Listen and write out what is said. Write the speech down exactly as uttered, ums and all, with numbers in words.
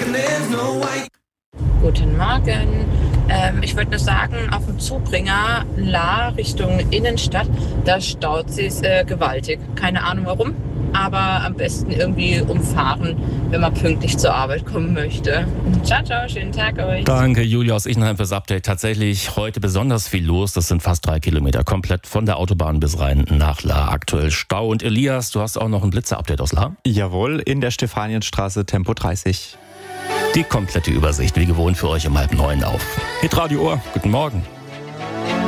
Guten Morgen. Ähm, ich wollte nur sagen, auf dem Zubringer La Richtung Innenstadt, da staut es äh, gewaltig. Keine Ahnung warum, aber am besten irgendwie umfahren, wenn man pünktlich zur Arbeit kommen möchte. Ciao, ciao, schönen Tag euch. Danke, Julia aus Ichenheim fürs Update. Tatsächlich heute besonders viel los. Das sind fast drei Kilometer komplett von der Autobahn bis rein nach La. Aktuell Stau. Und Elias, du hast auch noch ein Blitzer-Update aus La? Jawohl, in der Stefanienstraße Tempo dreißig. Die komplette Übersicht, wie gewohnt, für euch um halb neun auf Hitradio Ohr. Guten Morgen.